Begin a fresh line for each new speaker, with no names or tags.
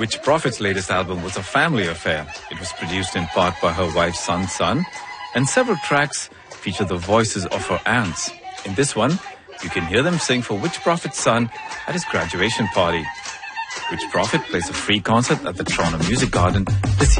Witch Prophet's latest album was a family affair. It was produced in part by her wife's son's son, and several tracks feature the voices of her aunts. In this one, you can hear them sing for Witch Prophet's son at his graduation party. Witch Prophet plays a free concert at the Toronto Music Garden this year.